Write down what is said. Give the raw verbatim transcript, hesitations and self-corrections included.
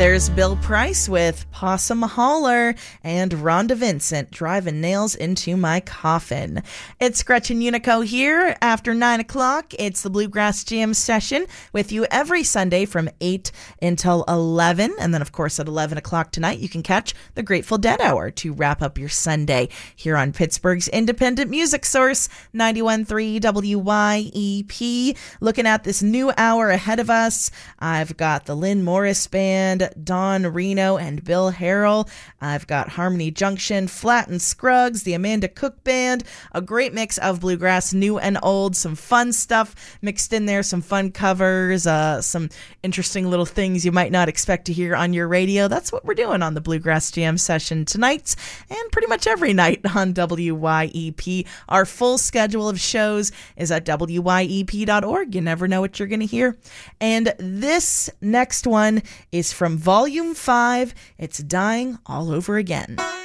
There's Bill Price with Possum Holler and Rhonda Vincent driving nails into my coffin. It's Gretchen Unico here. After nine o'clock, it's the Bluegrass Jam session with you every Sunday from eight until eleven. And then, of course, at eleven o'clock tonight, you can catch the Grateful Dead Hour to wrap up your Sunday here on Pittsburgh's independent music source, ninety-one point three W Y E P. Looking at this new hour ahead of us, I've got the Lynn Morris Band, Don Reno and Bill Harrell. I've got Harmony Junction, Flat and Scruggs, the Amanda Cook Band, a great mix of bluegrass, new and old, some fun stuff mixed in there, some fun covers, uh, some interesting little things you might not expect to hear on your radio. That's what we're doing on the Bluegrass Jam session tonight and pretty much every night on W Y E P. Our full schedule of shows is at W Y E P dot org. You never know what you're going to hear. And this next one is from Volume five. It's Dying All Over Again.